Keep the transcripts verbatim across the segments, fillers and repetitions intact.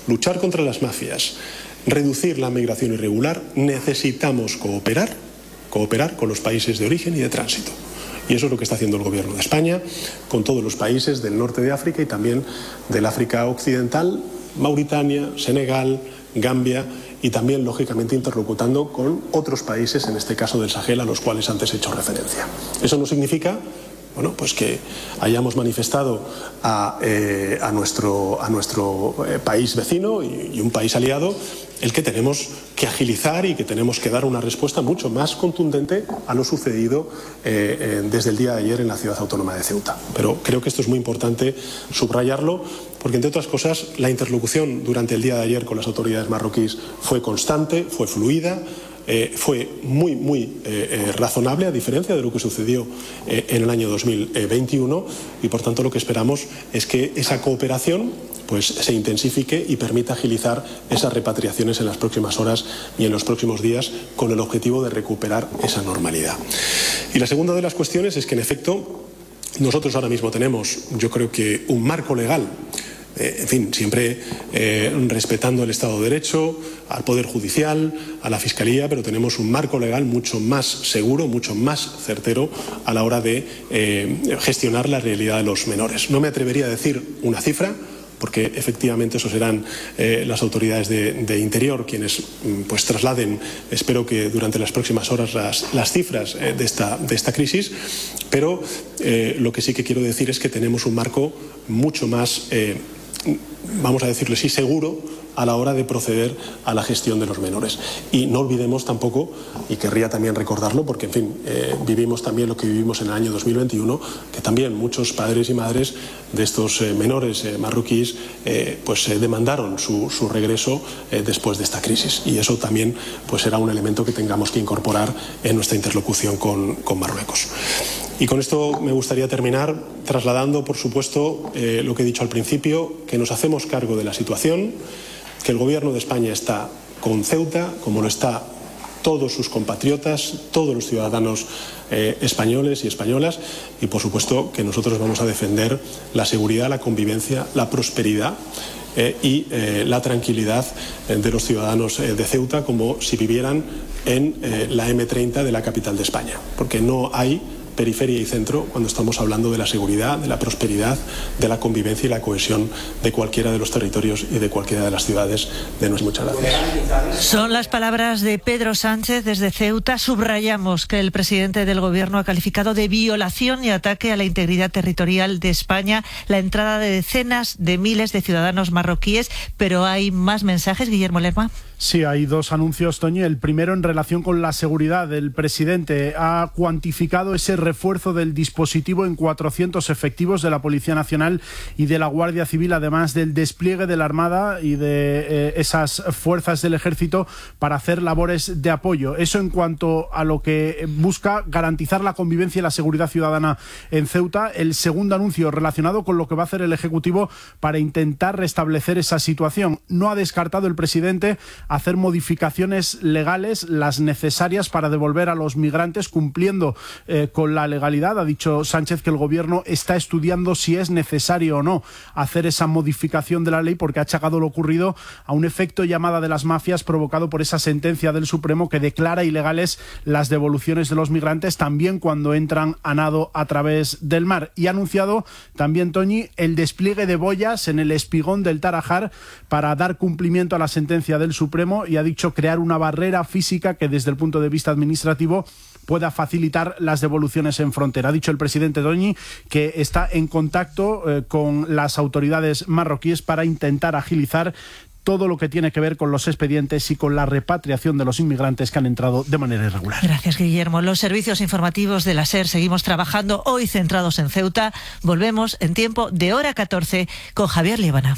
luchar contra las mafias, reducir la migración irregular, necesitamos cooperar, cooperar con los países de origen y de tránsito. Y eso es lo que está haciendo el Gobierno de España con todos los países del norte de África y también del África Occidental, Mauritania, Senegal, Gambia, y también, lógicamente, interlocutando con otros países, en este caso del Sahel, a los cuales antes he hecho referencia. Eso no significa, bueno, pues que hayamos manifestado a, eh, a nuestro, a nuestro eh, país vecino y, y un país aliado el que tenemos que agilizar y que tenemos que dar una respuesta mucho más contundente a lo sucedido eh, eh, desde el día de ayer en la ciudad autónoma de Ceuta. Pero creo que esto es muy importante subrayarlo, porque, entre otras cosas, la interlocución durante el día de ayer con las autoridades marroquíes fue constante, fue fluida, eh, fue muy, muy eh, eh, razonable, a diferencia de lo que sucedió eh, en el año dos mil veintiuno, y, por tanto, lo que esperamos es que esa cooperación pues se intensifique y permita agilizar esas repatriaciones en las próximas horas y en los próximos días, con el objetivo de recuperar esa normalidad. Y la segunda de las cuestiones es que, en efecto, nosotros ahora mismo tenemos, yo creo que, un marco legal, eh, en fin, siempre eh, respetando el Estado de Derecho, al Poder Judicial, a la Fiscalía, pero tenemos un marco legal mucho más seguro, mucho más certero a la hora de eh, gestionar la realidad de los menores. No me atrevería a decir una cifra, porque efectivamente eso serán eh, las autoridades de, de Interior quienes pues trasladen, espero que durante las próximas horas, las, las cifras eh, de, esta, de esta crisis, pero eh, lo que sí que quiero decir es que tenemos un marco mucho más, eh, vamos a decirlo así, seguro a la hora de proceder a la gestión de los menores. Y no olvidemos tampoco, y querría también recordarlo, porque, en fin, eh, vivimos también lo que vivimos en el año dos mil veintiuno, que también muchos padres y madres de estos eh, menores eh, marroquíes eh, pues eh, demandaron su, su regreso eh, después de esta crisis. Y eso también pues será un elemento que tengamos que incorporar en nuestra interlocución con, con Marruecos. Y con esto me gustaría terminar trasladando, por supuesto, eh, lo que he dicho al principio, que nos hacemos cargo de la situación, que el Gobierno de España está con Ceuta, como lo está todos sus compatriotas, todos los ciudadanos eh, españoles y españolas, y, por supuesto, que nosotros vamos a defender la seguridad, la convivencia, la prosperidad eh, y eh, la tranquilidad eh, de los ciudadanos eh, de Ceuta, como si vivieran en eh, la eme treinta de la capital de España, porque no hay periferia y centro cuando estamos hablando de la seguridad, de la prosperidad, de la convivencia y la cohesión de cualquiera de los territorios y de cualquiera de las ciudades de nuestra. Muchas gracias. Son las palabras de Pedro Sánchez desde Ceuta. Subrayamos que el presidente del Gobierno ha calificado de violación y ataque a la integridad territorial de España la entrada de decenas de miles de ciudadanos marroquíes, pero hay más mensajes, Guillermo Lerma. Sí, hay dos anuncios, Toñi. El primero en relación con la seguridad. El presidente ha cuantificado ese refuerzo del dispositivo en cuatrocientos efectivos de la Policía Nacional y de la Guardia Civil, además del despliegue de la Armada y de eh, esas fuerzas del Ejército para hacer labores de apoyo. Eso en cuanto a lo que busca garantizar la convivencia y la seguridad ciudadana en Ceuta. El segundo anuncio relacionado con lo que va a hacer el Ejecutivo para intentar restablecer esa situación. No ha descartado el presidente hacer modificaciones legales, las necesarias para devolver a los migrantes cumpliendo eh, con la legalidad. Ha dicho Sánchez que el Gobierno está estudiando si es necesario o no hacer esa modificación de la ley, porque ha achacado lo ocurrido a un efecto llamada de las mafias provocado por esa sentencia del Supremo que declara ilegales las devoluciones de los migrantes, también cuando entran a nado a través del mar. Y ha anunciado también, Toñi, el despliegue de boyas en el espigón del Tarajal para dar cumplimiento a la sentencia del Supremo, y ha dicho crear una barrera física que, desde el punto de vista administrativo, pueda facilitar las devoluciones en frontera. Ha dicho el presidente Toñi que está en contacto eh, con las autoridades marroquíes para intentar agilizar todo lo que tiene que ver con los expedientes y con la repatriación de los inmigrantes que han entrado de manera irregular. Gracias, Guillermo. Los servicios informativos de la SER seguimos trabajando, hoy centrados en Ceuta. Volvemos en tiempo de hora catorce con Javier Líbana.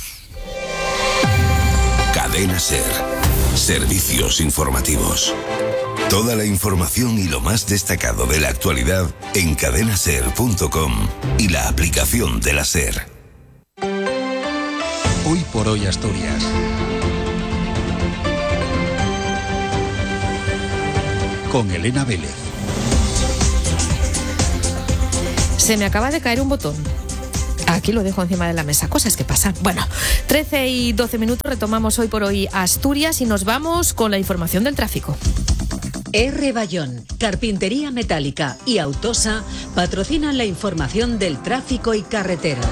Cadena SER. Servicios informativos. Toda la información y lo más destacado de la actualidad en cadena ser punto com y la aplicación de la SER. Hoy por hoy Asturias. Con Elena Vélez. Se me acaba de caer un botón. Aquí lo dejo encima de la mesa, cosas que pasan. Bueno, trece y doce minutos, retomamos hoy por hoy Asturias y nos vamos con la información del tráfico. R. Bayón, Carpintería Metálica y Autosa patrocinan la información del tráfico y carreteras.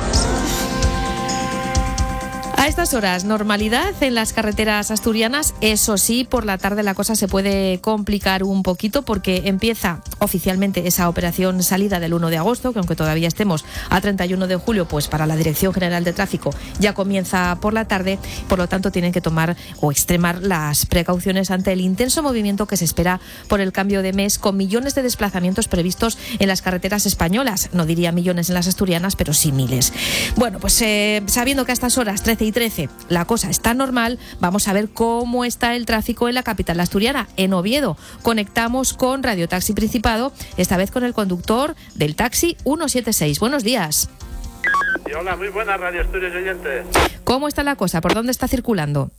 A estas horas, normalidad en las carreteras asturianas. Eso sí, por la tarde la cosa se puede complicar un poquito porque empieza oficialmente esa operación salida del uno de agosto, que aunque todavía estemos a treinta y uno de julio, pues para la Dirección General de Tráfico ya comienza por la tarde. Por lo tanto, tienen que tomar o extremar las precauciones ante el intenso movimiento que se espera por el cambio de mes, con millones de desplazamientos previstos en las carreteras españolas. No diría millones en las asturianas, pero sí miles. Bueno, pues eh, sabiendo que a estas horas, trece y trece, la cosa está normal, vamos a ver cómo está el tráfico en la capital asturiana, en Oviedo. Conectamos con Radio Taxi Principado, esta vez con el conductor del taxi ciento setenta y seis. Buenos días. Y hola, muy buenas Radio Asturias oyentes. ¿Cómo está la cosa? ¿Por dónde está circulando?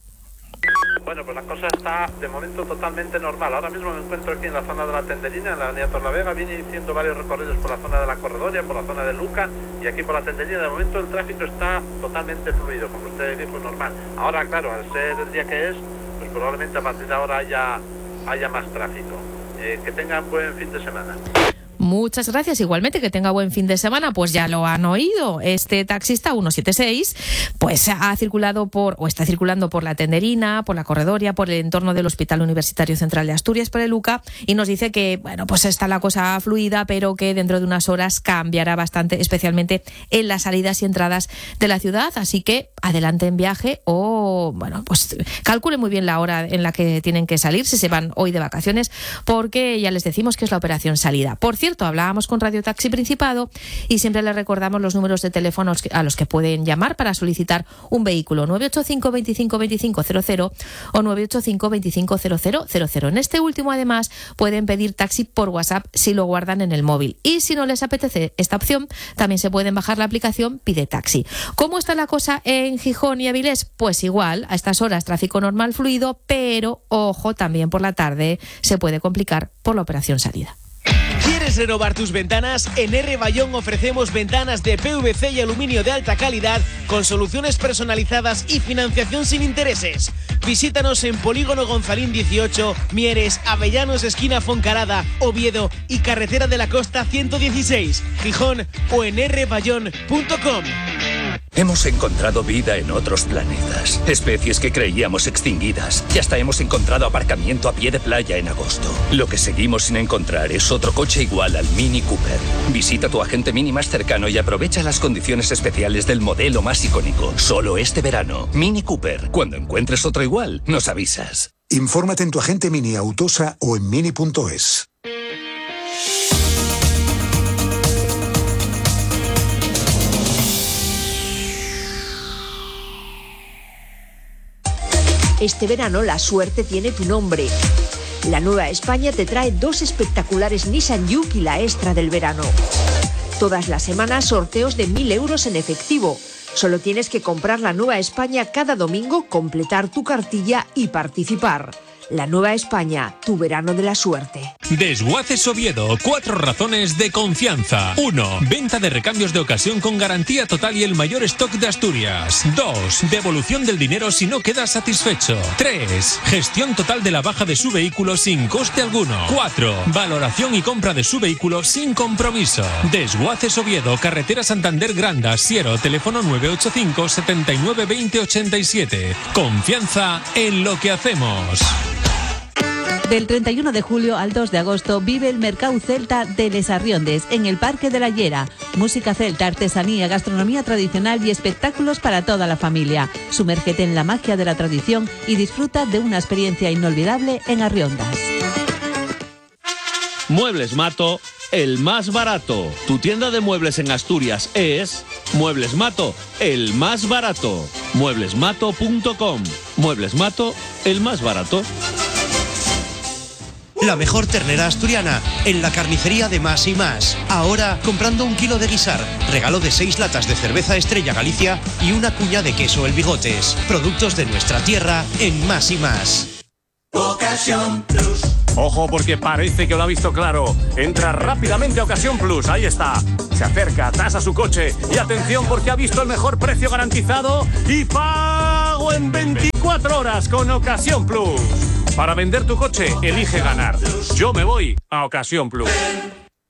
Bueno, pues la cosa está de momento totalmente normal. Ahora mismo me encuentro aquí en la zona de la Tenderina, en la avenida Torlavega. Vine haciendo varios recorridos por la zona de la Corredoria, por la zona de Luca y aquí por la Tenderina. De momento el tráfico está totalmente fluido, como usted dijo, normal. Ahora, claro, al ser el día que es, pues probablemente a partir de ahora haya, haya más tráfico. Eh, que tengan buen fin de semana. Muchas gracias, igualmente, que tenga buen fin de semana. Pues ya lo han oído, este taxista ciento setenta y seis pues ha circulado por, o está circulando por la Tenderina, por la Corredoria, por el entorno del Hospital Universitario Central de Asturias, por el UCA, y nos dice que, bueno, pues está la cosa fluida, pero que dentro de unas horas cambiará bastante, especialmente en las salidas y entradas de la ciudad, así que adelante en viaje o, bueno, pues calcule muy bien la hora en la que tienen que salir, si se van hoy de vacaciones, porque ya les decimos que es la operación salida. Por cierto, hablábamos con Radio Taxi Principado y siempre les recordamos los números de teléfono a los que pueden llamar para solicitar un vehículo: nueve ocho cinco, veinticinco, veinticinco, cero cero o nueve ocho cinco, veinticinco, cero cero cero cero. En este último, además, pueden pedir taxi por WhatsApp si lo guardan en el móvil. Y si no les apetece esta opción, también se pueden bajar la aplicación Pide Taxi. ¿Cómo está la cosa en Gijón y Avilés? Pues igual, a estas horas tráfico normal fluido, pero ojo, también por la tarde se puede complicar por la operación salida. ¿Quieres renovar tus ventanas? En R. Bayón ofrecemos ventanas de P V C y aluminio de alta calidad con soluciones personalizadas y financiación sin intereses. Visítanos en Polígono Gonzalín dieciocho, Mieres, Avellanos, esquina Foncarada, Oviedo y Carretera de la Costa ciento dieciséis, Gijón o en r bayón punto com. Hemos encontrado vida en otros planetas, especies que creíamos extinguidas, y hasta hemos encontrado aparcamiento a pie de playa en agosto. Lo que seguimos sin encontrar es otro coche igual al Mini Cooper. Visita tu agente Mini más cercano y aprovecha las condiciones especiales del modelo más icónico. Solo este verano. Mini Cooper. Cuando encuentres otro igual, nos avisas. Infórmate en tu agente Mini Autosa o en mini punto es. Este verano la suerte tiene tu nombre. La Nueva España te trae dos espectaculares Nissan Juke y la extra del verano. Todas las semanas sorteos de mil euros en efectivo. Solo tienes que comprar la Nueva España cada domingo, completar tu cartilla y participar. La Nueva España, tu verano de la suerte. Desguaces Oviedo, cuatro razones de confianza. uno. Venta de recambios de ocasión con garantía total y el mayor stock de Asturias. dos. Devolución del dinero si no quedas satisfecho. tres. Gestión total de la baja de su vehículo sin coste alguno. cuatro. Valoración y compra de su vehículo sin compromiso. Desguaces Oviedo, carretera Santander Granda, Siero, teléfono nueve ocho cinco, setenta y nueve, veinte, ochenta y siete. Confianza en lo que hacemos. Del treinta y uno de julio al dos de agosto vive el Mercado Celta de Les Arriondes en el Parque de la Llera. Música celta, artesanía, gastronomía tradicional y espectáculos para toda la familia. Sumérgete en la magia de la tradición y disfruta de una experiencia inolvidable en Arriondas. Muebles Mato, el más barato. Tu tienda de muebles en Asturias es Muebles Mato, el más barato. muebles mato punto com. Muebles Mato, el más barato. La mejor ternera asturiana en la carnicería de Más y Más. Ahora, comprando un kilo de guisar, regalo de seis latas de cerveza Estrella Galicia y una cuña de queso El Bigotes. Productos de nuestra tierra en Más y Más. Ocasión Plus. Ojo porque parece que lo ha visto claro. Entra rápidamente a Ocasión Plus, ahí está. Se acerca, tasa su coche y atención porque ha visto el mejor precio garantizado y pago en veinticuatro horas con Ocasión Plus. Para vender tu coche, elige ganar. Yo me voy a Ocasión Plus.